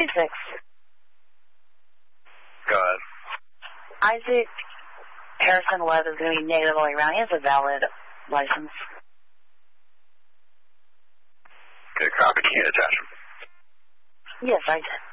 Isaac. Go ahead. Isaac Harrison Webb is going to be negative all around. He has a valid license. Okay, copy. Can you attach him? Yes, I did.